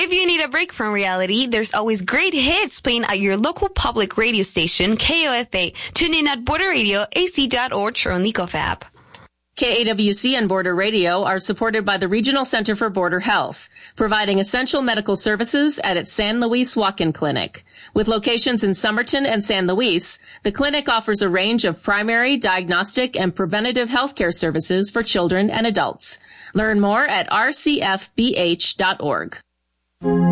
If you need a break from reality, there's always great hits playing at your local public radio station, KOFA. Tune in at Border Radio, AC.org, or on the Gov app. KAWC and Border Radio are supported by the Regional Center for Border Health, providing essential medical services at its San Luis Walk-in Clinic. With locations in Somerton and San Luis, the clinic offers a range of primary, diagnostic, and preventative healthcare services for children and adults. Learn more at rcfbh.org.